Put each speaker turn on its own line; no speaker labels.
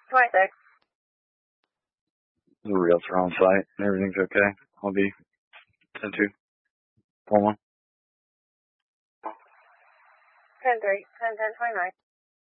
26.
The realtor on site. Everything's okay. I'll be 10-2. 4-1.
10-3. 10-10-29.